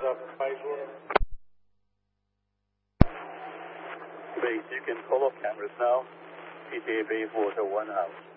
up phase 1. Base, you can call off cameras now. PTA Bay 4 to 1 house.